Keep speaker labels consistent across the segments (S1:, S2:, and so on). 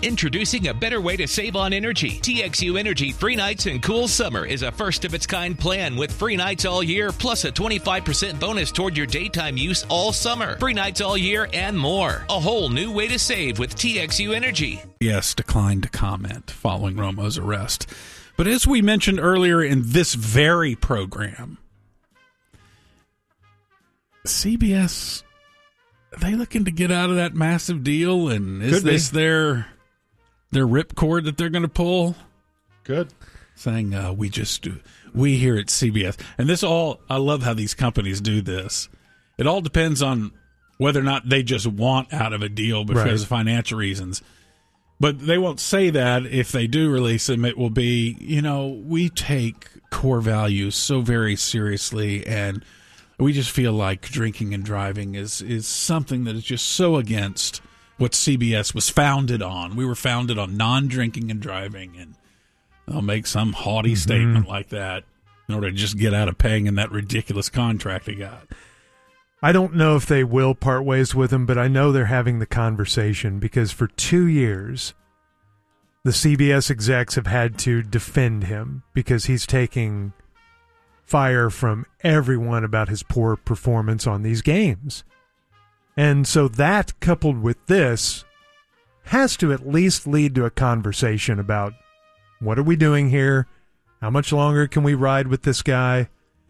S1: Introducing a better way to save on energy. TXU Energy Free Nights and Cool Summer is a first-of-its-kind plan with free nights all year, plus a 25% bonus toward your daytime use all summer. Free nights all year and more. A whole new way to save with TXU Energy.
S2: Yes, declined to comment following Romo's arrest. But as we mentioned earlier in this very program, CBS, are they looking to get out of that massive deal? And is this their ripcord that they're going to pull?
S3: Good.
S2: Saying, we here at CBS. And I love how these companies do this. It all depends on whether or not they just want out of a deal because of financial reasons. But they won't say that. If they do release them, it will be, we take core values so very seriously, and we just feel like drinking and driving is something that is just so against what CBS was founded on. We were founded on non-drinking and driving, and they'll make some haughty statement like that in order to just get out of paying in that ridiculous contract they got.
S4: I don't know if they will part ways with him, but I know they're having the conversation because for 2 years, the CBS execs have had to defend him because he's taking fire from everyone about his poor performance on these games. And so that, coupled with this, has to at least lead to a conversation about what are we doing here? How much longer can we ride with this guy?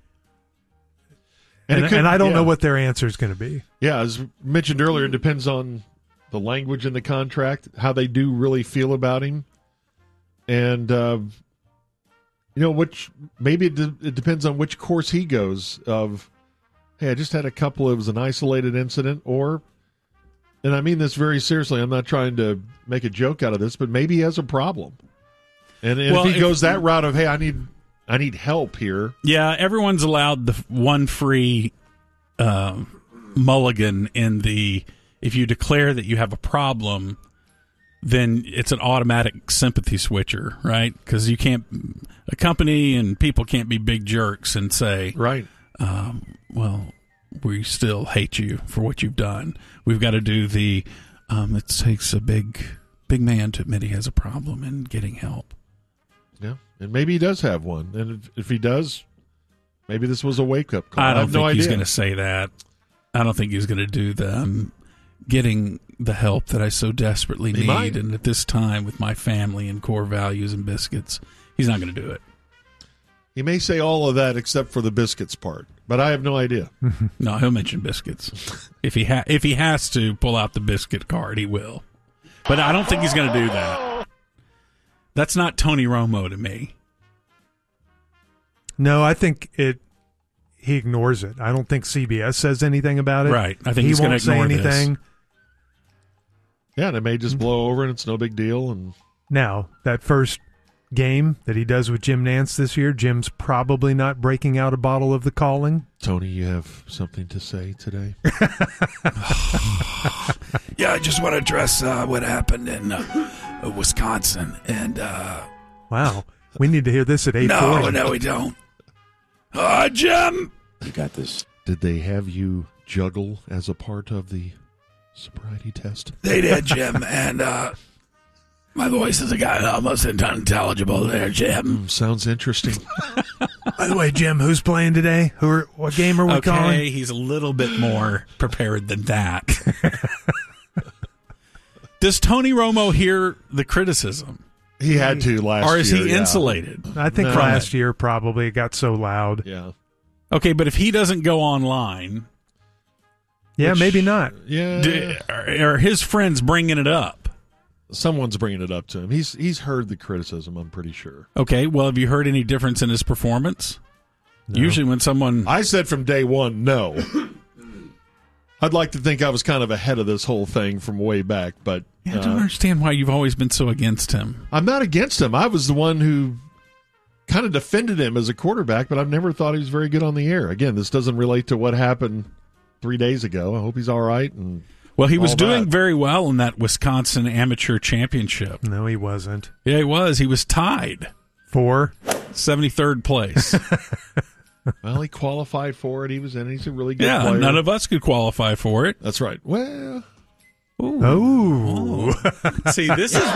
S4: And I don't know what their answer is going to be.
S3: Yeah, as mentioned earlier, it depends on the language in the contract, how they do really feel about him. And, which maybe it depends on which course he goes of, hey, I just had it was an isolated incident, and I mean this very seriously, I'm not trying to make a joke out of this, but maybe he has a problem. And if he goes that route of, hey, I need help here. Yeah,
S2: everyone's allowed the one free mulligan in if you declare that you have a problem, then it's an automatic sympathy switcher, right? Because a company and people can't be big jerks and say,
S3: right,
S2: we still hate you for what you've done. We've got to do it takes a big man to admit he has a problem and getting help.
S3: Yeah, and maybe he does have one. And if he does, maybe this was a wake-up call.
S2: I don't think he's going to say that. I don't think he's going to do getting the help that I so desperately need.
S3: Might.
S2: And at this time, with my family and core values and biscuits, he's not going to do it.
S3: He may say all of that except for the biscuits part, but I have no idea.
S2: No, he'll mention biscuits. If he has to pull out the biscuit card, he will. But I don't think he's going to do that. That's not Tony Romo to me.
S4: No, I think he ignores it. I don't think CBS says anything about it.
S2: Right. I think he's going to ignore
S4: anything.
S2: This.
S3: Yeah, and it may just blow over and it's no big deal. And
S4: now, that first game that he does with Jim Nantz this year, Jim's probably not breaking out a bottle of the Calling.
S3: Tony, you have something to say today?
S2: Yeah, I just want to address what happened in Wisconsin. And
S4: wow, we need to hear this at 8:40.
S2: No, we don't. Jim,
S3: you got this. Did they have you juggle as a part of the sobriety test?
S2: They did, Jim, and my voice is almost unintelligible there, Jim.
S3: Sounds interesting.
S4: By the way, Jim, who's playing today? What game are we calling?
S2: Okay, he's a little bit more prepared than that. Does Tony Romo hear the criticism?
S3: He had to last year.
S2: Or is he insulated?
S4: I think last year probably it got so loud.
S3: Yeah.
S2: Okay, but if he doesn't go online...
S4: Yeah, maybe not.
S3: Yeah.
S2: Are his friends bringing it up?
S3: Someone's bringing it up to him. He's heard the criticism, I'm pretty sure.
S2: Okay, well, have you heard any difference in his performance? No. Usually when someone...
S3: I said from day one, no. I'd like to think I was kind of ahead of this whole thing from way back, but...
S2: I don't understand why you've always been so against him.
S3: I'm not against him. I was the one who kind of defended him as a quarterback, but I've never thought he was very good on the air. Again, this doesn't relate to what happened 3 days ago. I hope he's all right. And
S2: well, he was doing very well in that Wisconsin Amateur Championship.
S4: No, he wasn't.
S2: Yeah, he was. He was tied.
S4: For?
S2: 73rd place.
S3: Well, he qualified for it. He's a really good player.
S2: Yeah, none of us could qualify for it.
S3: That's right. Well...
S4: Ooh.
S2: See, this is